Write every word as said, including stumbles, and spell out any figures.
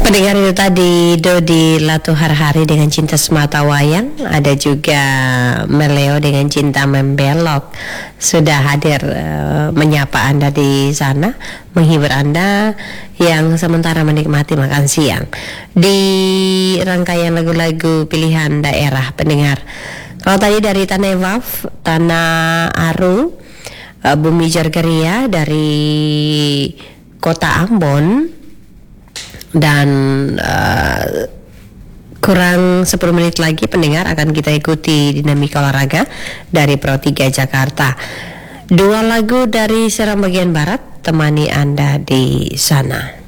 Pendengar itu tadi Dodi Latuhar Hari dengan Cinta Semata Wayang, ada juga Meleo dengan Cinta Membelok. Sudah hadir uh, menyapa Anda di sana, menghibur Anda yang sementara menikmati makan siang di rangkaian lagu-lagu pilihan daerah pendengar. Kalau tadi dari Tanah Waf, Tanah Aru, uh, Bumi Jargeria dari Kota Ambon. Dan uh, kurang sepuluh menit lagi pendengar akan kita ikuti dinamika olahraga dari Pro tiga Jakarta. Dua lagu dari Seram bagian barat temani Anda di sana.